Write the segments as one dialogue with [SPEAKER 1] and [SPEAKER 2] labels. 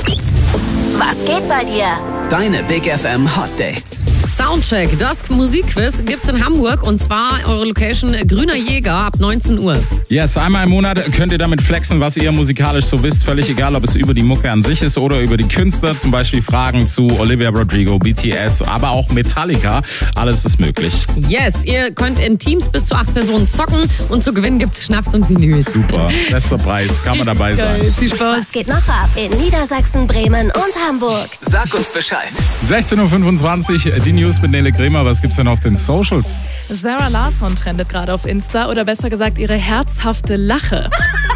[SPEAKER 1] Was geht bei dir?
[SPEAKER 2] Deine Big FM Hot Dates.
[SPEAKER 3] Soundcheck, das Musikquiz gibt's in Hamburg und zwar eure Location Grüner Jäger ab 19 Uhr.
[SPEAKER 4] Yes, einmal im Monat könnt ihr damit flexen, was ihr musikalisch so wisst. Völlig egal, ob es über die Mucke an sich ist oder über die Künstler. Zum Beispiel Fragen zu Olivia Rodrigo, BTS, aber auch Metallica. Alles ist möglich.
[SPEAKER 3] Yes, ihr könnt in Teams bis zu 8 Personen zocken und zu gewinnen gibt's Schnaps und Vinyl.
[SPEAKER 4] Super, bester Preis, kann man dabei sein.
[SPEAKER 3] Viel Spaß.
[SPEAKER 1] Was geht noch ab in Niedersachsen, Bremen und Hamburg?
[SPEAKER 2] Sag uns Bescheid.
[SPEAKER 4] 16.25 Uhr, die News mit Nele Kremer. Was gibt's denn auf den Socials?
[SPEAKER 5] Sarah Larsson trendet gerade auf Insta oder besser gesagt ihre herzhafte Lache.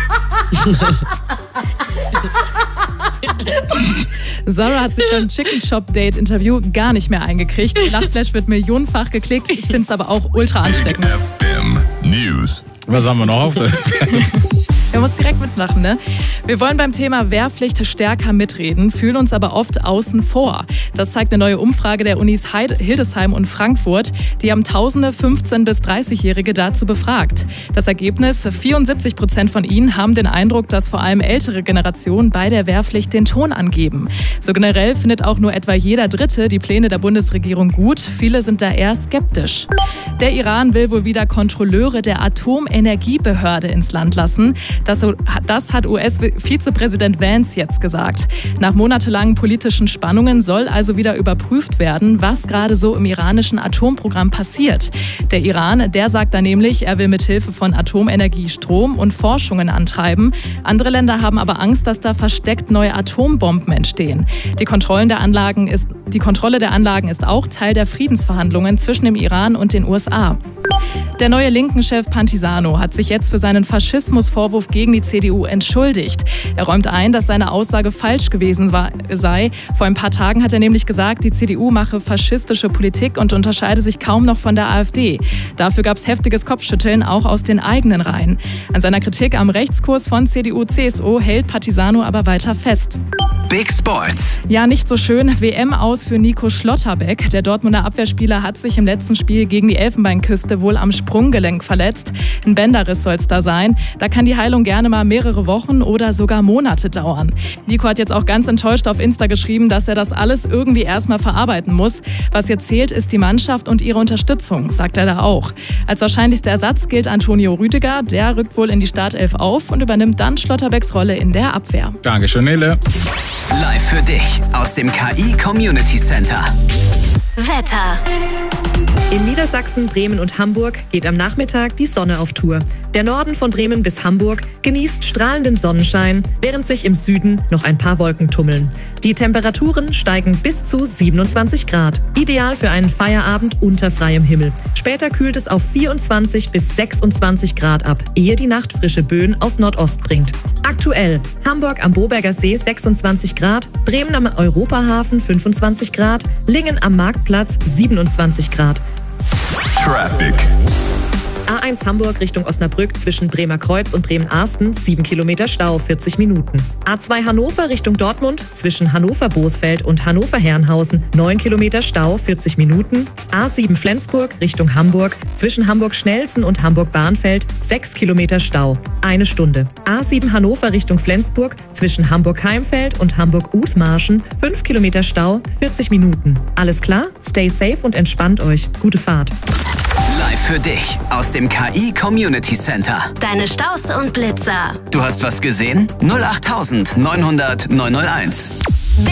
[SPEAKER 5] Sarah hat sich beim Chicken Shop Date Interview gar nicht mehr eingekriegt. Lachflash wird millionenfach geklickt. Ich finde es aber auch ultra ansteckend.
[SPEAKER 6] FM News.
[SPEAKER 4] Was haben wir noch auf der
[SPEAKER 5] Wir müssen direkt mitmachen, ne? Wir wollen beim Thema Wehrpflicht stärker mitreden, fühlen uns aber oft außen vor. Das zeigt eine neue Umfrage der Unis Hildesheim und Frankfurt. Die haben tausende 15- bis 30-Jährige dazu befragt. Das Ergebnis: 74% von ihnen haben den Eindruck, dass vor allem ältere Generationen bei der Wehrpflicht den Ton angeben. So generell findet auch nur etwa jeder Dritte die Pläne der Bundesregierung gut. Viele sind da eher skeptisch. Der Iran will wohl wieder Kontrolleure der Atomenergiebehörde ins Land lassen. Das hat US-Vizepräsident Vance jetzt gesagt. Nach monatelangen politischen Spannungen soll also wieder überprüft werden, was gerade so im iranischen Atomprogramm passiert. Der Iran, der sagt da nämlich, er will mit Hilfe von Atomenergie Strom und Forschungen antreiben. Andere Länder haben aber Angst, dass da versteckt neue Atombomben entstehen. Die Kontrolle der Anlagen ist auch Teil der Friedensverhandlungen zwischen dem Iran und den USA. Der neue Linken-Chef Pantisano hat sich jetzt für seinen Faschismusvorwurf gegen die CDU entschuldigt. Er räumt ein, dass seine Aussage falsch gewesen sei. Vor ein paar Tagen hat er nämlich gesagt, die CDU mache faschistische Politik und unterscheide sich kaum noch von der AfD. Dafür gab es heftiges Kopfschütteln, auch aus den eigenen Reihen. An seiner Kritik am Rechtskurs von CDU-CSU hält Pantisano aber weiter fest.
[SPEAKER 2] Big Sports.
[SPEAKER 5] Ja, nicht so schön. WM aus für Nico Schlotterbeck. Der Dortmunder Abwehrspieler hat sich im letzten Spiel gegen die Elfenbeinküste wohl am Sprunggelenk verletzt. Ein Bänderriss soll es da sein. Da kann die Heilung gerne mal mehrere Wochen oder sogar Monate dauern. Nico hat jetzt auch ganz enttäuscht auf Insta geschrieben, dass er das alles irgendwie erstmal verarbeiten muss. Was jetzt zählt, ist die Mannschaft und ihre Unterstützung, sagt er da auch. Als wahrscheinlichster Ersatz gilt Antonio Rüdiger. Der rückt wohl in die Startelf auf und übernimmt dann Schlotterbecks Rolle in der Abwehr.
[SPEAKER 4] Dankeschön, Nele.
[SPEAKER 2] Live für dich aus dem KI Community Center.
[SPEAKER 1] Wetter.
[SPEAKER 7] In Niedersachsen, Bremen und Hamburg geht am Nachmittag die Sonne auf Tour. Der Norden von Bremen bis Hamburg genießt strahlenden Sonnenschein, während sich im Süden noch ein paar Wolken tummeln. Die Temperaturen steigen bis zu 27 Grad. Ideal für einen Feierabend unter freiem Himmel. Später kühlt es auf 24 bis 26 Grad ab, ehe die Nacht frische Böen aus Nordost bringt. Aktuell: Hamburg am Boberger See 26 Grad, Bremen am Europahafen 25 Grad, Lingen am Marktplatz 27 Grad.
[SPEAKER 6] Traffic.
[SPEAKER 7] A1 Hamburg Richtung Osnabrück zwischen Bremer Kreuz und Bremen-Arsten 7 Kilometer Stau, 40 Minuten. A2 Hannover Richtung Dortmund zwischen Hannover-Bothfeld und Hannover-Herrenhausen 9 Kilometer Stau, 40 Minuten. A7 Flensburg Richtung Hamburg zwischen Hamburg-Schnelsen und Hamburg-Bahnfeld 6 Kilometer Stau, 1 Stunde. A7 Hannover Richtung Flensburg zwischen Hamburg-Heimfeld und Hamburg-Uthmarschen 5 Kilometer Stau, 40 Minuten. Alles klar? Stay safe und entspannt euch. Gute Fahrt.
[SPEAKER 2] Live für dich aus dem KI Community Center.
[SPEAKER 1] Deine Staus und Blitzer.
[SPEAKER 2] Du hast was gesehen? 08900 901.